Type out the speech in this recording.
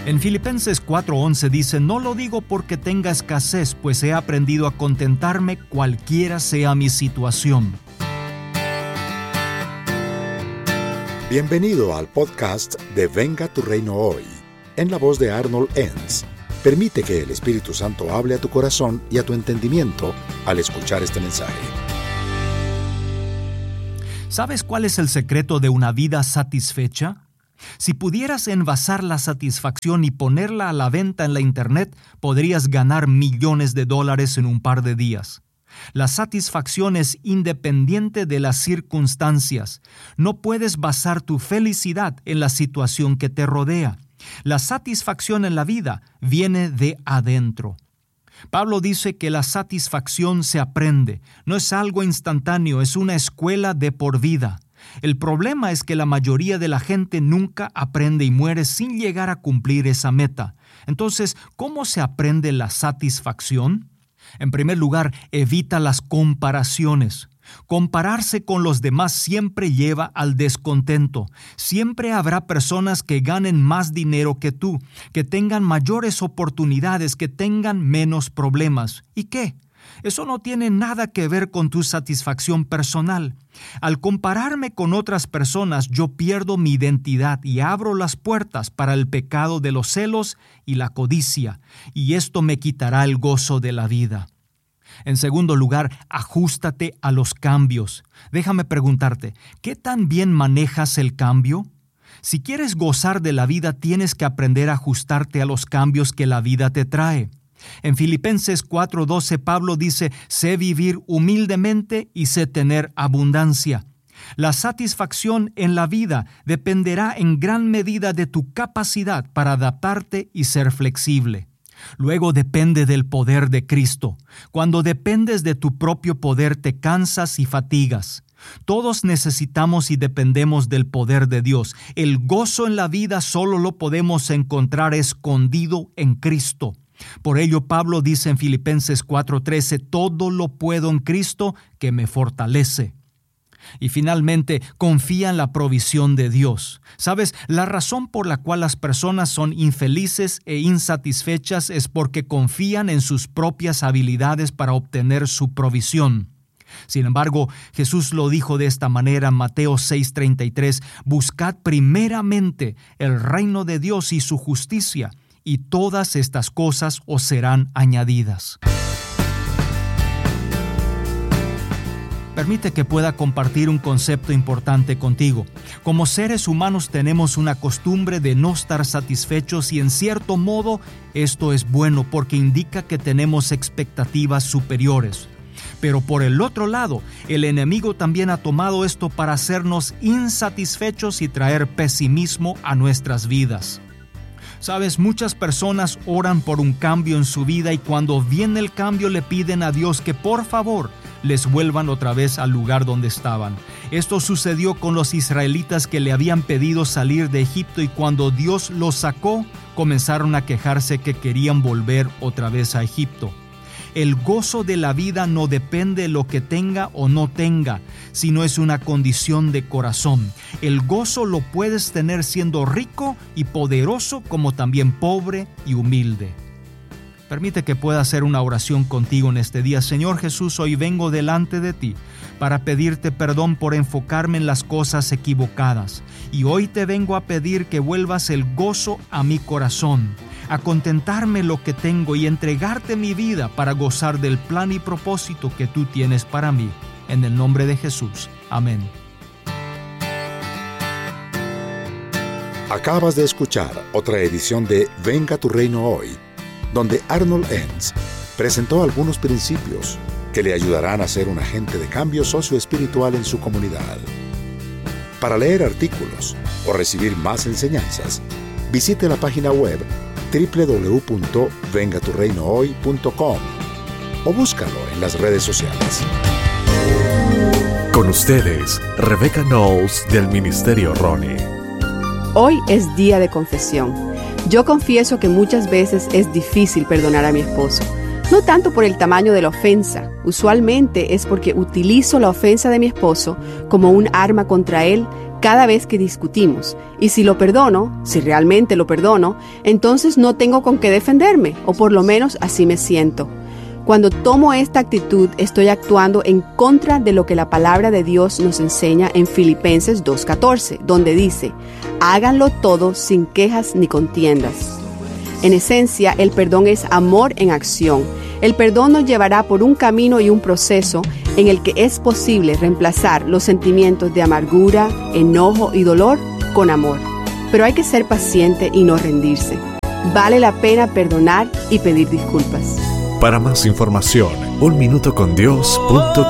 En Filipenses 4:11 dice: no lo digo porque tenga escasez, pues he aprendido a contentarme cualquiera sea mi situación. Bienvenido al podcast de Venga tu Reino Hoy, en la voz de Arnold Enns. Permite que el Espíritu Santo hable a tu corazón y a tu entendimiento al escuchar este mensaje. ¿Sabes cuál es el secreto de una vida satisfecha? Si pudieras envasar la satisfacción y ponerla a la venta en la Internet, podrías ganar millones de dólares en un par de días. La satisfacción es independiente de las circunstancias. No puedes basar tu felicidad en la situación que te rodea. La satisfacción en la vida viene de adentro. Pablo dice que la satisfacción se aprende. No es algo instantáneo, es una escuela de por vida. El problema es que la mayoría de la gente nunca aprende y muere sin llegar a cumplir esa meta. Entonces, ¿cómo se aprende la satisfacción? En primer lugar, evita las comparaciones. Compararse con los demás siempre lleva al descontento. Siempre habrá personas que ganen más dinero que tú, que tengan mayores oportunidades, que tengan menos problemas. ¿Y qué? Eso no tiene nada que ver con tu satisfacción personal. Al compararme con otras personas, yo pierdo mi identidad y abro las puertas para el pecado de los celos y la codicia, y esto me quitará el gozo de la vida. En segundo lugar, ajústate a los cambios. Déjame preguntarte, ¿qué tan bien manejas el cambio? Si quieres gozar de la vida, tienes que aprender a ajustarte a los cambios que la vida te trae. En Filipenses 4:12, Pablo dice: sé vivir humildemente y sé tener abundancia. La satisfacción en la vida dependerá en gran medida de tu capacidad para adaptarte y ser flexible. Luego depende del poder de Cristo. Cuando dependes de tu propio poder, te cansas y fatigas. Todos necesitamos y dependemos del poder de Dios. El gozo en la vida solo lo podemos encontrar escondido en Cristo. Por ello, Pablo dice en Filipenses 4:13, todo lo puedo en Cristo que me fortalece. Y finalmente, confía en la provisión de Dios. ¿Sabes? La razón por la cual las personas son infelices e insatisfechas es porque confían en sus propias habilidades para obtener su provisión. Sin embargo, Jesús lo dijo de esta manera en Mateo 6:33, buscad primeramente el reino de Dios y su justicia, y todas estas cosas os serán añadidas. Permite que pueda compartir un concepto importante contigo. Como seres humanos tenemos una costumbre de no estar satisfechos y en cierto modo esto es bueno porque indica que tenemos expectativas superiores. Pero por el otro lado, el enemigo también ha tomado esto para hacernos insatisfechos y traer pesimismo a nuestras vidas. Sabes, muchas personas oran por un cambio en su vida y cuando viene el cambio le piden a Dios que por favor les vuelvan otra vez al lugar donde estaban. Esto sucedió con los israelitas que le habían pedido salir de Egipto y cuando Dios los sacó, comenzaron a quejarse que querían volver otra vez a Egipto. El gozo de la vida no depende de lo que tenga o no tenga, sino es una condición de corazón. El gozo lo puedes tener siendo rico y poderoso, como también pobre y humilde. Permite que pueda hacer una oración contigo en este día. Señor Jesús, hoy vengo delante de ti para pedirte perdón por enfocarme en las cosas equivocadas. Y hoy te vengo a pedir que vuelvas el gozo a mi corazón, a contentarme lo que tengo y entregarte mi vida para gozar del plan y propósito que tú tienes para mí. En el nombre de Jesús. Amén. Acabas de escuchar otra edición de Venga tu Reino Hoy, donde Arnold Enns presentó algunos principios que le ayudarán a ser un agente de cambio socioespiritual en su comunidad. Para leer artículos o recibir más enseñanzas, visite la página web www.vengaturreinohoy.com o búscalo en las redes sociales. Con ustedes, Rebecca Knowles del Ministerio Ronnie. Hoy es día de confesión. Yo confieso que muchas veces es difícil perdonar a mi esposo. No tanto por el tamaño de la ofensa, usualmente es porque utilizo la ofensa de mi esposo como un arma contra él cada vez que discutimos. Y si lo perdono, si realmente lo perdono, entonces no tengo con qué defenderme, o por lo menos así me siento. Cuando tomo esta actitud, estoy actuando en contra de lo que la palabra de Dios nos enseña en Filipenses 2:14, donde dice: háganlo todo sin quejas ni contiendas. En esencia, el perdón es amor en acción. El perdón nos llevará por un camino y un proceso en el que es posible reemplazar los sentimientos de amargura, enojo y dolor con amor. Pero hay que ser paciente y no rendirse. Vale la pena perdonar y pedir disculpas. Para más información, unminutocondios.com